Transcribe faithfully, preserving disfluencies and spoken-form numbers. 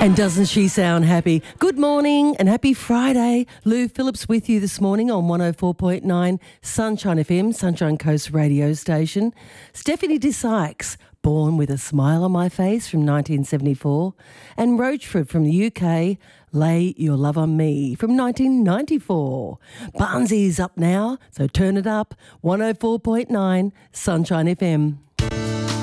And doesn't she sound happy? Good morning and happy Friday. Lou Phillips with you this morning on one oh four point nine Sunshine F M, Sunshine Coast radio station. Stephanie DeSykes, Born with a Smile on My Face from nineteen seventy-four. And Roachford from the U K, Lay Your Love on Me from nineteen ninety-four. Barnsley's up now, so turn it up. one oh four point nine Sunshine F M.